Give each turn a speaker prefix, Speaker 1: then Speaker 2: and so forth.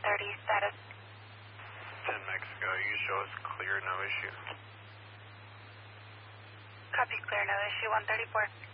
Speaker 1: status.
Speaker 2: 10 Mexico, you show us clear, no issue.
Speaker 1: Copy, clear, no issue, 134.